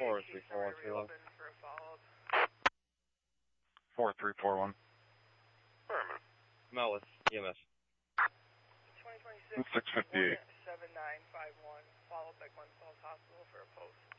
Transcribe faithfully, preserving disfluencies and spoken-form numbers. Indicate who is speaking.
Speaker 1: four three four one three one.
Speaker 2: four three four one.
Speaker 3: Affirmative.
Speaker 1: Mel with E M S.
Speaker 2: six fifty-eight.
Speaker 4: seven nine five one, followed by Glens Falls Hospital for a post.